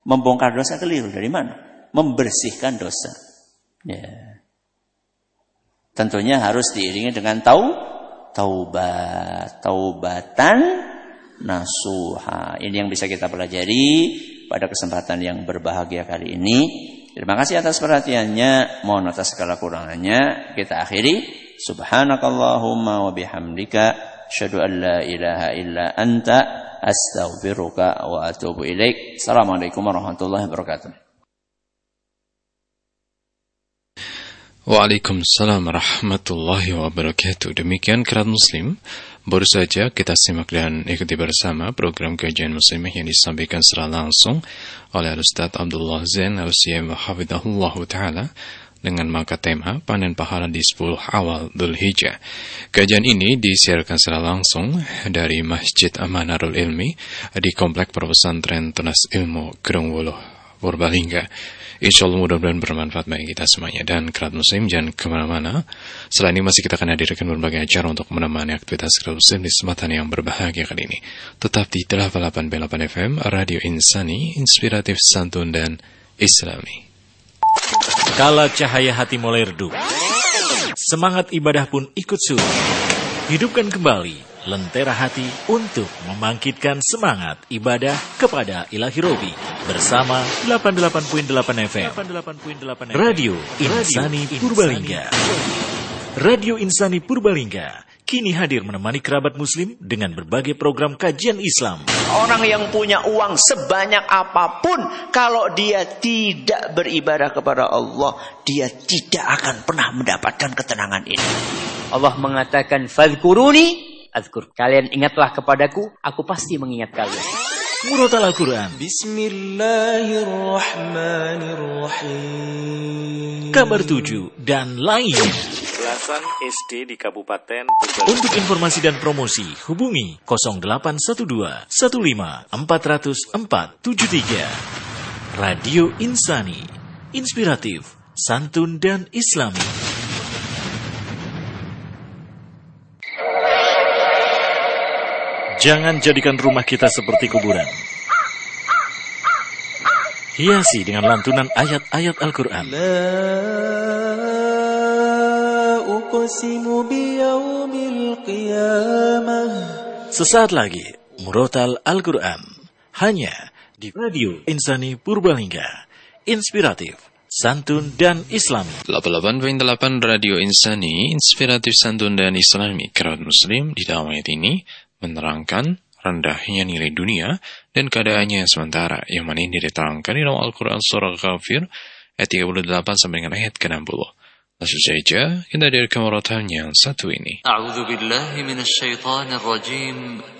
Membongkar dosa keliru dari mana? Membersihkan dosa. Ya. Tentunya harus diiringi dengan taubatan nasuha. Ini yang bisa kita pelajari pada kesempatan yang berbahagia kali ini. Terima kasih atas perhatiannya. Mohon atas segala kurangannya kita akhiri. Subhanakallahumma wa bihamdika asyhadu an la ilaha illa anta astaghfiruka wa atubu ilaik. Assalamualaikum warahmatullahi wabarakatuh. Waalaikumsalam warahmatullahi wabarakatuh. Demikian Kerat Muslim. Baru saja kita simak dan ikuti bersama program kajian muslimah yang disampaikan secara langsung oleh Ustaz Abdullah Zain Al-Siyam Hafidhahullah Ta'ala dengan maka tema panen pahala di 10 awal Dzulhijjah. Kajian ini disiarkan secara langsung dari Masjid Amanarul Ilmi di Komplek Pesantren Tunas Ilmu Gerungwuluh Purbalingga. InsyaAllah mudah-mudahan bermanfaat bagi kita semuanya. Dan Kerat Muslim jangan kemana-mana. Selain ini masih kita akan hadirkan berbagai acara untuk menemani aktivitas Kerat Muslim di kesempatan yang berbahagia kali ini. Tetap di 88.8 FM Radio Insani, inspiratif, santun dan islami. Kala cahaya hati mulai redup, semangat ibadah pun ikut surut. Hidupkan kembali lentera hati untuk membangkitkan semangat ibadah kepada Ilahi Robi bersama 88.8 FM Radio Insani Purbalingga. Radio Insani Purbalingga kini hadir menemani kerabat muslim dengan berbagai program kajian Islam. Orang yang punya uang sebanyak apapun, kalau dia tidak beribadah kepada Allah, dia tidak akan pernah mendapatkan ketenangan ini. Allah mengatakan, "Fadhkuruni azkur." Kalian ingatlah kepadaku, aku pasti mengingat kalian. Murotal Al-Quran. Bismillahirrahmanirrahim. Kabar 7 dan lainnya. Belasan SD di Kabupaten Untuk informasi dan promosi, hubungi 0812 15 400 473. Radio Insani, inspiratif, santun dan islami. Jangan jadikan rumah kita seperti kuburan. Hiasi dengan lantunan ayat-ayat Al-Quran. Sesaat lagi, Murotal Al-Quran. Hanya di Radio Insani Purbalingga. Inspiratif, santun dan islami. 88.8 Radio Insani, inspiratif, santun dan islami. Kerabat Muslim di dalam ayat ini menerangkan rendahnya nilai dunia dan keadaannya yang sementara, yang mana ini diterangkan di dalam Al-Quran surah Ghafir ayat 38 sampai dengan ayat ke-60. Langsung saja kita dari kemaratannya yang satu ini. A'udzu billahi minasyaitonir rajim.